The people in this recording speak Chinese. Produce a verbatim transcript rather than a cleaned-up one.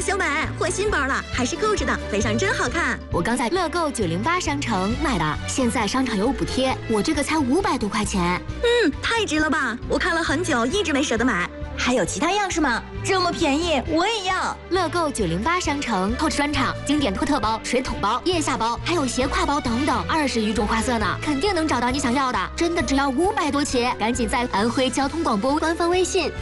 小白换新包了，还是购置的，背上真好看。 我刚在乐购九零八商城买的，现在商场有补贴，我这个才五百多块钱。 嗯，太值了吧！我看了很久，一直没舍得买。 还有其他样式吗？这么便宜，我也要！ 乐购九零八商城透支专场、经典托特包、水桶包、腋下包，还有斜挎包等等，二十余种花色呢，肯定能找到你想要的。真的只要五百多起，赶紧在安徽交通广播官方微信